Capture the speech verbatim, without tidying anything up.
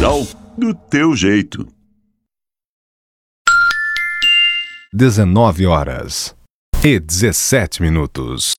Mundial do teu jeito. dezenove horas e dezessete minutos.